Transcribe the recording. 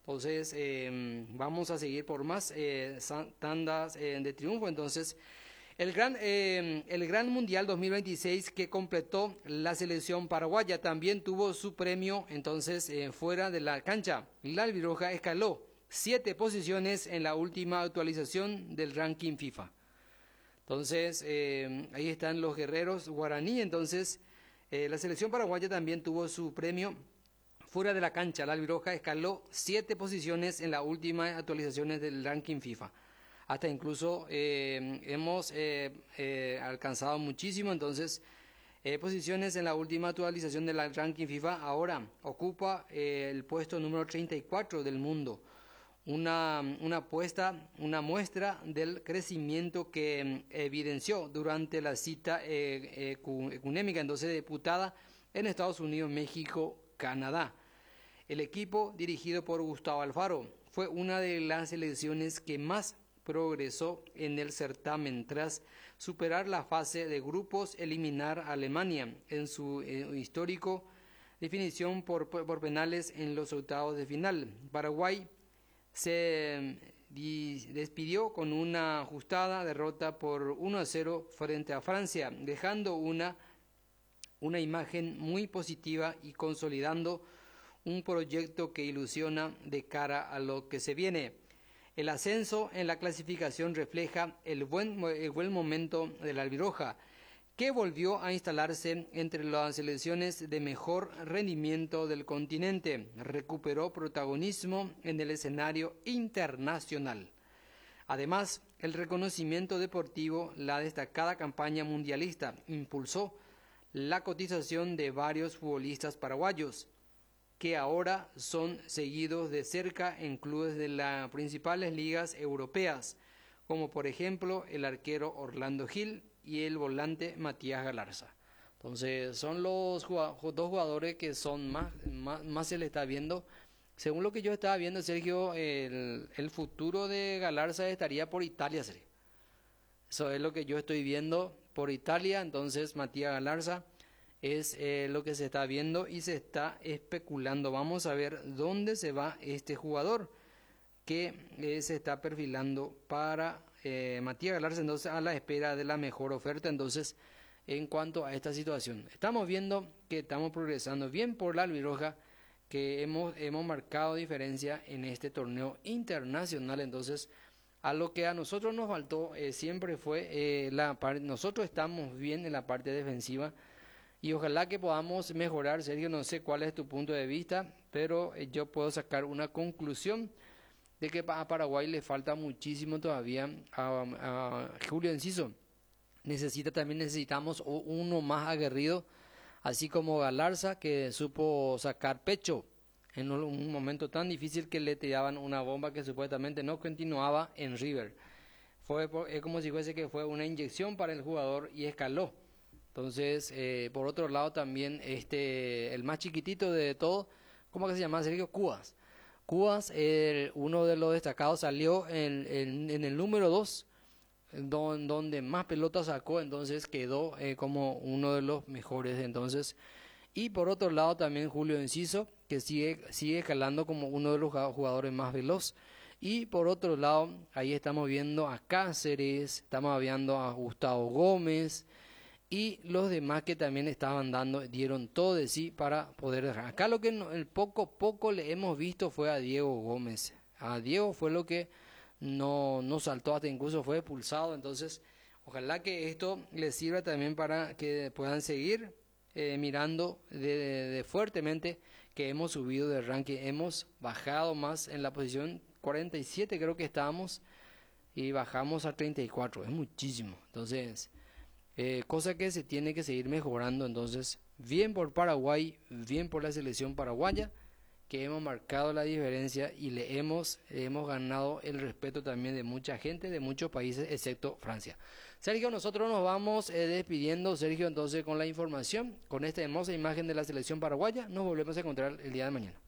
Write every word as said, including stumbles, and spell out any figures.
Entonces, eh, vamos a seguir por más eh, san- tandas eh, de triunfo. Entonces, el gran, eh, el gran Mundial dos mil veintiséis que completó la selección paraguaya también tuvo su premio, entonces, eh, fuera de la cancha. La albirroja escaló siete posiciones en la última actualización del ranking FIFA. Entonces, eh, ahí están los guerreros guaraní. Entonces, eh, la selección paraguaya también tuvo su premio fuera de la cancha. La albirroja escaló siete posiciones en las últimas actualizaciones del ranking FIFA. Hasta incluso eh, hemos eh, eh, alcanzado muchísimo, entonces, eh, posiciones en la última actualización del ranking FIFA. Ahora ocupa eh, el puesto número treinta y cuatro del mundo. Una, una apuesta, una muestra del crecimiento que mm, evidenció durante la cita eh, ecu- ecuménica, entonces diputada en Estados Unidos, México, Canadá. El equipo, dirigido por Gustavo Alfaro, fue una de las selecciones que más progresó en el certamen tras superar la fase de grupos, eliminar a Alemania en su eh, histórico definición por, por penales en los octavos de final. Paraguay se di- despidió con una ajustada derrota por uno a cero frente a Francia, dejando una, una imagen muy positiva y consolidando un proyecto que ilusiona de cara a lo que se viene. El ascenso en la clasificación refleja el buen, mo- el buen momento de la albirroja, que volvió a instalarse entre las selecciones de mejor rendimiento del continente. Recuperó protagonismo en el escenario internacional. Además, el reconocimiento deportivo, la destacada campaña mundialista, impulsó la cotización de varios futbolistas paraguayos, que ahora son seguidos de cerca en clubes de las principales ligas europeas, como por ejemplo el arquero Orlando Gil y el volante Matías Galarza. Entonces son los jugado- dos jugadores que son más, más, más se le está viendo. Según lo que yo estaba viendo, Sergio, el, el futuro de Galarza estaría por Italia, Sergio. Eso es lo que yo estoy viendo por Italia. Entonces Matías Galarza es eh, lo que se está viendo y se está especulando. Vamos a ver dónde se va este jugador que eh, se está perfilando para eh, Matías Galarza, entonces a la espera de la mejor oferta. Entonces, en cuanto a esta situación, estamos viendo que estamos progresando bien por la albirroja, que hemos, hemos marcado diferencia en este torneo internacional. Entonces, a lo que a nosotros nos faltó eh, siempre fue eh, la parte, nosotros estamos bien en la parte defensiva y ojalá que podamos mejorar. Sergio, no sé cuál es tu punto de vista, pero eh, yo puedo sacar una conclusión de que a Paraguay le falta muchísimo todavía a, a Julio Enciso. Necesita también necesitamos uno más aguerrido, así como Galarza, que supo sacar pecho en un un momento tan difícil que le tiraban una bomba que supuestamente no continuaba en River. Fue por- es como si fuese que fue una inyección para el jugador y escaló. Entonces, eh, por otro lado también este el más chiquitito de todo, ¿cómo que se llama? Sergio Cubas. Cubas, el- uno de los destacados, salió en, en- en el número dos, don- donde más pelotas sacó, entonces quedó eh, como uno de los mejores. Entonces, y por otro lado también Julio Enciso, que sigue, sigue escalando como uno de los jugadores más veloz. Y por otro lado, ahí estamos viendo a Cáceres, estamos viendo a Gustavo Gómez y los demás que también estaban dando, dieron todo de sí para poder dejar. Acá lo que no- el poco poco le hemos visto fue a Diego Gómez. A Diego fue lo que no, no saltó, hasta incluso fue expulsado. Entonces, ojalá que esto les sirva también para que puedan seguir eh, mirando de, de- de fuertemente que hemos subido de ranking, hemos bajado más en la posición cuarenta y siete, creo que estábamos, y bajamos a treinta y cuatro, es muchísimo. Entonces, eh, cosa que se tiene que seguir mejorando. Entonces, bien por Paraguay, bien por la selección paraguaya, que hemos marcado la diferencia y le hemos, hemos ganado el respeto también de mucha gente, de muchos países, excepto Francia. Sergio, nosotros nos vamos eh, despidiendo, Sergio, entonces con la información, con esta hermosa imagen de la selección paraguaya, nos volvemos a encontrar el día de mañana.